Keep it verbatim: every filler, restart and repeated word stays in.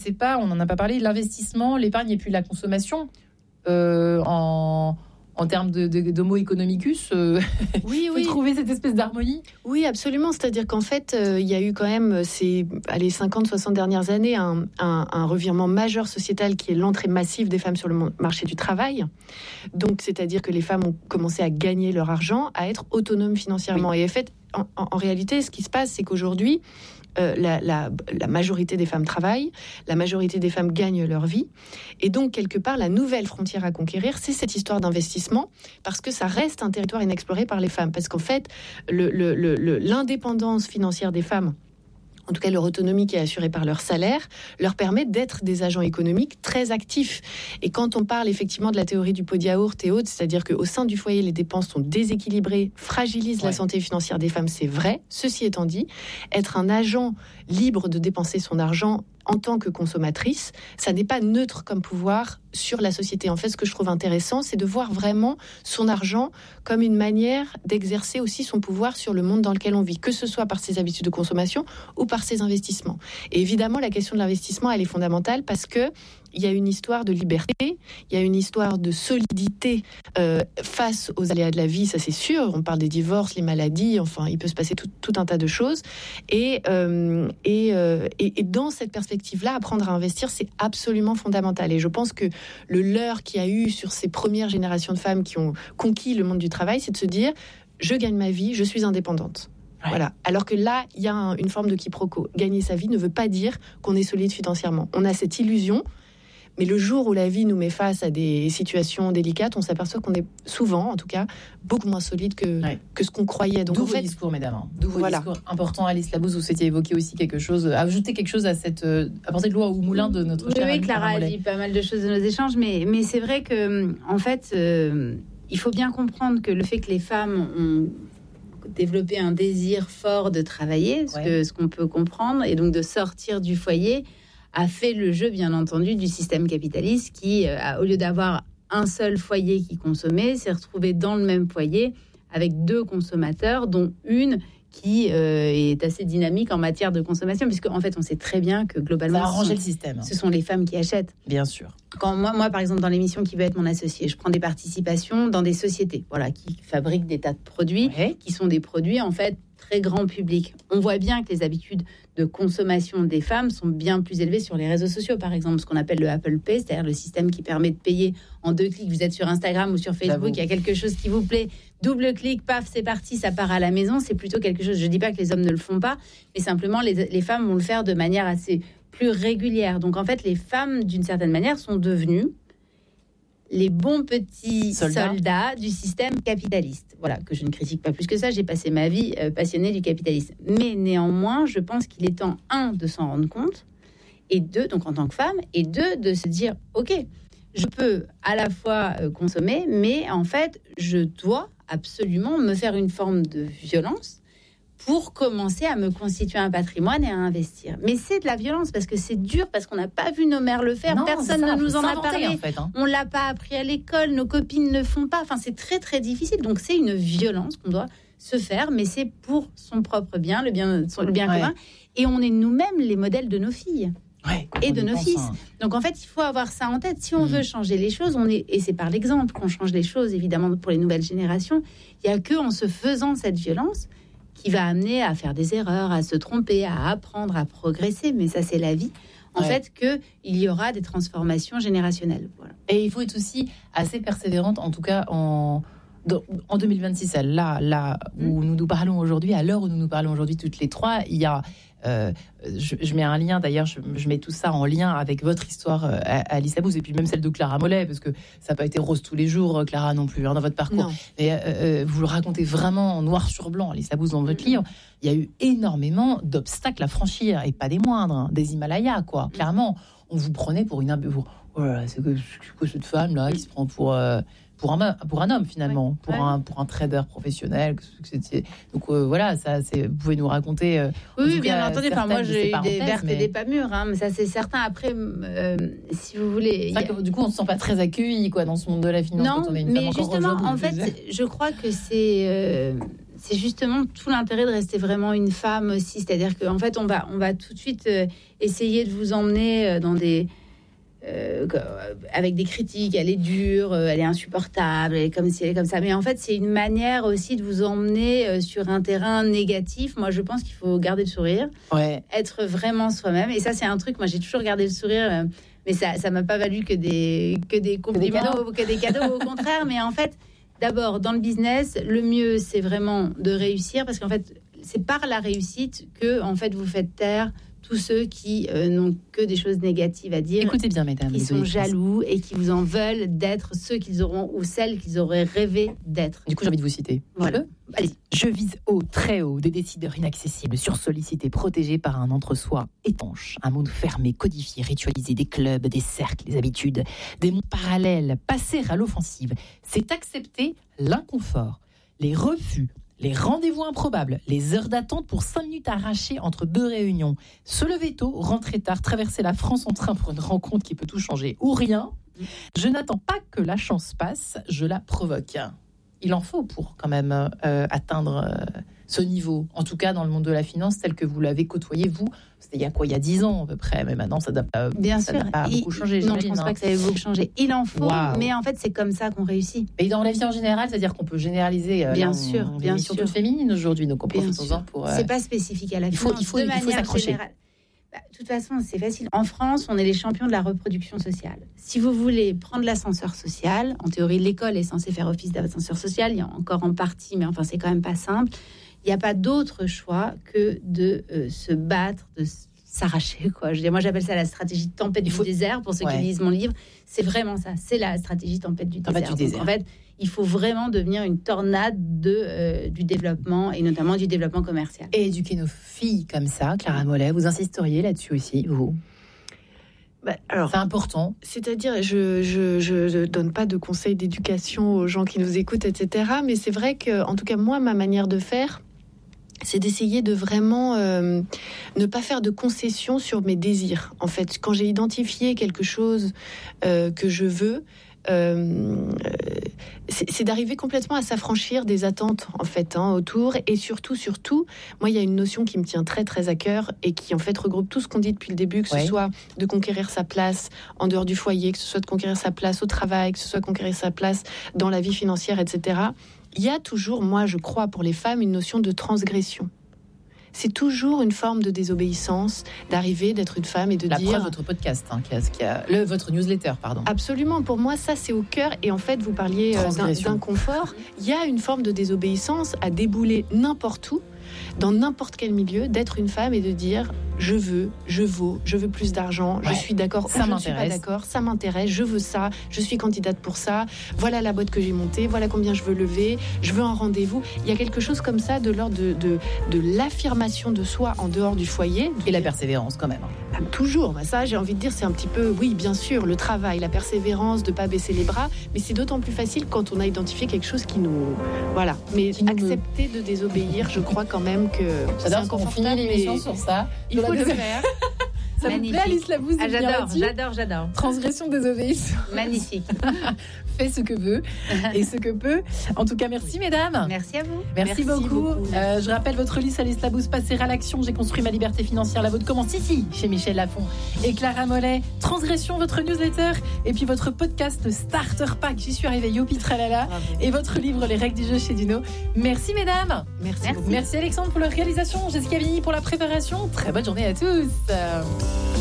c'est pas, on n'en a pas parlé, l'investissement, l'épargne et puis la consommation euh, en... En termes de, de, d'homo economicus, euh, oui, faut oui. trouver cette espèce d'harmonie. Oui, absolument. C'est-à-dire qu'en fait, euh, il y a eu quand même ces allez, cinquante soixante dernières années un, un, un revirement majeur sociétal qui est l'entrée massive des femmes sur le marché du travail. Donc, c'est-à-dire que les femmes ont commencé à gagner leur argent, à être autonomes financièrement. Oui. Et en fait, en, en, en réalité, ce qui se passe, c'est qu'aujourd'hui, Euh, la, la, la majorité des femmes travaillent, la majorité des femmes gagnent leur vie. Et donc, quelque part, la nouvelle frontière à conquérir, c'est cette histoire d'investissement, parce que ça reste un territoire inexploré par les femmes. Parce qu'en fait, le, le, le, l'indépendance financière des femmes, en tout cas leur autonomie qui est assurée par leur salaire, leur permet d'être des agents économiques très actifs. Et quand on parle effectivement de la théorie du pot de yaourt et autres, c'est-à-dire qu'au sein du foyer, les dépenses sont déséquilibrées, fragilisent ouais. la santé financière des femmes, c'est vrai. Ceci étant dit, être un agent libre de dépenser son argent en tant que consommatrice, ça n'est pas neutre comme pouvoir sur la société. En fait, ce que je trouve intéressant, c'est de voir vraiment son argent comme une manière d'exercer aussi son pouvoir sur le monde dans lequel on vit, que ce soit par ses habitudes de consommation ou par ses investissements. Et évidemment, la question de l'investissement, elle est fondamentale parce que il y a une histoire de liberté, il y a une histoire de solidité euh, face aux aléas de la vie, ça c'est sûr. On parle des divorces, les maladies, enfin, il peut se passer tout, tout un tas de choses. Et, euh, et, euh, et, et dans cette perspective-là, apprendre à investir, c'est absolument fondamental. Et je pense que le leurre qu'il y a eu sur ces premières générations de femmes qui ont conquis le monde du travail, c'est de se dire, je gagne ma vie, je suis indépendante. Ouais. Voilà. Alors que là, il y a un, une forme de quiproquo. Gagner sa vie ne veut pas dire qu'on est solide financièrement. On a cette illusion. Mais le jour où la vie nous met face à des situations délicates, on s'aperçoit qu'on est souvent, en tout cas, beaucoup moins solide que, ouais. que ce qu'on croyait. Donc, D'où en vos fait, discours, mesdames. D'où vos voilà. discours importants. Alice Labouze, vous souhaitiez évoquer aussi quelque chose, ajouter quelque chose à cette euh, apporter de l'eau au moulin de notre oui, chère oui, amie Clara a dit pas mal de choses de nos échanges, mais, mais c'est vrai que, en fait, euh, il faut bien comprendre que le fait que les femmes ont développé un désir fort de travailler, ce, ouais. que, ce qu'on peut comprendre, et donc de sortir du foyer, a fait le jeu, bien entendu, du système capitaliste qui, euh, au lieu d'avoir un seul foyer qui consommait, s'est retrouvé dans le même foyer avec deux consommateurs, dont une qui euh, est assez dynamique en matière de consommation, puisque en fait, on sait très bien que globalement, ça a arrangé sont, le système. Ce sont les femmes qui achètent. Bien sûr. Quand moi, moi, par exemple, dans l'émission Qui veut être mon associé, je prends des participations dans des sociétés, voilà, qui fabriquent des tas de produits, ouais. qui sont des produits en fait très grand public. On voit bien que les habitudes de consommation des femmes sont bien plus élevées sur les réseaux sociaux, par exemple, ce qu'on appelle le Apple Pay, c'est-à-dire le système qui permet de payer en deux clics. Vous êtes sur Instagram ou sur Facebook, il y a quelque chose qui vous plaît, double clic, paf, c'est parti, ça part à la maison. C'est plutôt quelque chose, je dis pas que les hommes ne le font pas, mais simplement les, les femmes vont le faire de manière assez plus régulière. Donc en fait, les femmes, d'une certaine manière, sont devenues les bons petits soldats. soldats du système capitaliste. Voilà, que je ne critique pas plus que ça. J'ai passé ma vie euh, passionnée du capitalisme. Mais néanmoins, je pense qu'il est temps, un, de s'en rendre compte, et deux, donc en tant que femme, et deux, de se dire, OK, je peux à la fois euh, consommer, mais en fait, je dois absolument me faire une forme de violence pour commencer à me constituer un patrimoine et à investir. Mais c'est de la violence, parce que c'est dur, parce qu'on n'a pas vu nos mères le faire, non, personne ne nous en a parlé, en fait, hein. On ne l'a pas appris à l'école, nos copines ne le font pas, enfin c'est très très difficile, donc c'est une violence qu'on doit se faire, mais c'est pour son propre bien, le bien, le bien ouais. commun, et on est nous-mêmes les modèles de nos filles. Ouais, et de nos fils. Un... Donc en fait, il faut avoir ça en tête. Si on mmh. veut changer les choses, on est, et c'est par l'exemple qu'on change les choses, évidemment, pour les nouvelles générations. Il n'y a qu'en se faisant cette violence qui va amener à faire des erreurs, à se tromper, à apprendre, à progresser. Mais ça, c'est la vie. En ouais. fait, qu'il y aura des transformations générationnelles. Voilà. Et il faut être aussi assez persévérante, en tout cas en... En deux mille vingt-six, là, là où mmh. nous nous parlons aujourd'hui, à l'heure où nous nous parlons aujourd'hui toutes les trois, il y a, euh, je, je mets un lien d'ailleurs, je, je mets tout ça en lien avec votre histoire, euh, Alice Labouze, et puis même celle de Clara Mollet, parce que ça n'a pas été rose tous les jours, Clara non plus, hein, dans votre parcours. Non. Mais euh, vous le racontez vraiment en noir sur blanc, Alice Labouze, dans votre mmh. livre. Il y a eu énormément d'obstacles à franchir, et pas des moindres, hein, des Himalayas, quoi. Mmh. Clairement, on vous prenait pour une... Pour, oh là là, c'est que, que cette femme-là qui se prend pour... Euh, Pour un, pour un homme finalement, ouais, pour, ouais. Un, pour un trader professionnel. Donc euh, voilà, ça, c'est, vous pouvez nous raconter. Euh, oui, bien entendu. Enfin, moi, j'ai eu des vertes mais... et des pas mûres, hein, mais ça, c'est certain. Après, euh, si vous voulez. C'est vrai que, du coup, on ne se sent pas très accueilli quoi, dans ce monde de la finance. Non, quand on est une mais justement, en fait, je crois que c'est. Euh, c'est justement tout l'intérêt de rester vraiment une femme aussi. C'est-à-dire qu'en fait, on va, on va tout de suite euh, essayer de vous emmener dans des... Euh, avec des critiques, elle est dure, euh, elle est insupportable, elle est comme si elle est comme ça. Mais en fait, c'est une manière aussi de vous emmener euh, sur un terrain négatif. Moi, je pense qu'il faut garder le sourire, ouais. être vraiment soi-même. Et ça, c'est un truc. Moi, j'ai toujours gardé le sourire, euh, mais ça, ça m'a pas valu que des que des compliments, que des cadeaux. Au contraire, mais en fait, d'abord dans le business, le mieux, c'est vraiment de réussir, parce qu'en fait, c'est par la réussite que en fait vous faites taire tous ceux qui euh, n'ont que des choses négatives à dire. Écoutez bien, mesdames. Qui sont jaloux et qui vous en veulent d'être ceux qu'ils auront ou celles qu'ils auraient rêvé d'être. Du coup, j'ai envie de vous citer. Voilà. Allez. Je vise haut, très haut, des décideurs inaccessibles, sursollicités, protégés par un entre-soi étanche, un monde fermé, codifié, ritualisé, des clubs, des cercles, des habitudes, des mondes parallèles, passer à l'offensive. C'est accepter l'inconfort, les refus, les rendez-vous improbables, les heures d'attente pour cinq minutes arrachées entre deux réunions, se lever tôt, rentrer tard, traverser la France en train pour une rencontre qui peut tout changer, ou rien. Je n'attends pas que la chance passe, je la provoque. Il en faut pour quand même euh, atteindre euh, ce niveau, en tout cas dans le monde de la finance tel que vous l'avez côtoyé, vous. C'était il y a quoi, il y a dix ans à peu près, mais maintenant ça n'a pas, Bien ça sûr. n'a pas Il, beaucoup changé. Non, je ne pense hein. pas que ça ait beaucoup changé. Il en faut, wow. mais en fait c'est comme ça qu'on réussit. Et dans la vie en général, c'est-à-dire qu'on peut généraliser. Euh, bien là, sûr, on, bien sûr. sûr. Toute féminine aujourd'hui, donc on profite-en pour. Euh... C'est pas spécifique à la il faut, finance. Il faut, il faut, il faut s'accrocher. Générale. Bah, de toute façon, c'est facile. En France, on est les champions de la reproduction sociale. Si vous voulez prendre l'ascenseur social, en théorie, l'école est censée faire office d'ascenseur social. Il y a encore en partie, mais enfin, c'est quand même pas simple. Il n'y a pas d'autre choix que de euh, se battre, de s'arracher, quoi. Je veux dire, moi, j'appelle ça la stratégie tempête du faut... désert. Pour ceux ouais. qui lisent mon livre, c'est vraiment ça. C'est la stratégie tempête du tempête désert. Du désert. Donc, en fait, il faut vraiment devenir une tornade de, euh, du développement, et notamment du développement commercial. Et éduquer nos filles comme ça, Clara Mollet, vous insisteriez là-dessus aussi, vous ? Bah, alors, c'est important. C'est-à-dire, je je, je je donne pas de conseils d'éducation aux gens qui nous écoutent, et cetera. Mais c'est vrai que, en tout cas, moi, ma manière de faire, c'est d'essayer de vraiment euh, ne pas faire de concessions sur mes désirs. En fait, quand j'ai identifié quelque chose euh, que je veux, euh, c'est, c'est d'arriver complètement à s'affranchir des attentes en fait hein, autour, et surtout, surtout, moi, il y a une notion qui me tient très, très à cœur et qui en fait regroupe tout ce qu'on dit depuis le début, que ouais. ce soit de conquérir sa place en dehors du foyer, que ce soit de conquérir sa place au travail, que ce soit de conquérir sa place dans la vie financière, et cetera. Il y a toujours, moi, je crois, pour les femmes, une notion de transgression. C'est toujours une forme de désobéissance, d'arriver, d'être une femme et de la dire... La preuve, votre podcast, hein, qui a, qui a, le, votre newsletter, pardon. Absolument, pour moi, ça, c'est au cœur. Et en fait, vous parliez euh, d'un, d'inconfort. Il y a une forme de désobéissance à débouler n'importe où, dans n'importe quel milieu, d'être une femme et de dire... Je veux, je vaux, je veux plus d'argent, ouais. je suis d'accord, ça ou je m'intéresse. ne suis pas d'accord, ça m'intéresse, je veux ça, je suis candidate pour ça, voilà la boîte que j'ai montée, voilà combien je veux lever, je veux un rendez-vous. Il y a quelque chose comme ça de l'ordre de, de, de l'affirmation de soi en dehors du foyer. Et la persévérance quand même. Ah, toujours, bah ça j'ai envie de dire, c'est un petit peu, oui bien sûr, le travail, la persévérance, de ne pas baisser les bras, mais c'est d'autant plus facile quand on a identifié quelque chose qui nous... Voilà, mais qui accepter nous... de désobéir, je crois quand même que... J'adore qu'on finit l'émission sur ça. Il faut le faire. Ça vous plaît, Alice Labouze? Ah, j'adore, j'adore, j'adore. Transgression, désobéissance. Magnifique. Fait ce que veut et ce que peut. En tout cas, merci, mesdames. Merci à vous. Merci, merci beaucoup. beaucoup. Euh, je rappelle votre livre, Alice Labouze, Passer à l'action. J'ai construit ma liberté financière. La vôtre commence ici, chez Michel Lafon et Clara Mollet. Transgression, votre newsletter. Et puis votre podcast Starter Pack. J'y suis arrivée, youpi tralala. Bravo. Et votre livre, Les règles du jeu chez Duno. Merci, mesdames. Merci. Merci, merci Alexandre pour la réalisation. Jessica Vigny pour la préparation. Très bonne journée à tous.